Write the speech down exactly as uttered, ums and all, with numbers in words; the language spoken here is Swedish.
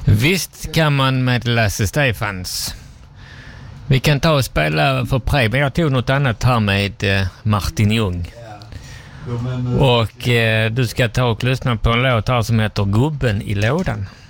Visst kan man med Lasse Stefans. Vi kan ta och spela för Preben. Jag tog något annat här med eh, Martin Ljung. Och eh, du ska ta och lyssna på en låt här som heter Gubben i lådan.